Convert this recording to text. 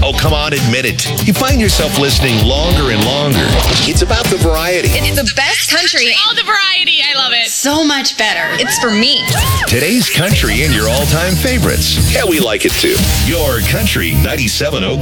Oh, come on, admit it. You find yourself listening longer and longer. It's about the variety. It's the best country. All the variety. I love it. So much better. It's for me. Today's country and your all-time favorites. Yeah, we like it too. Your Country 97.0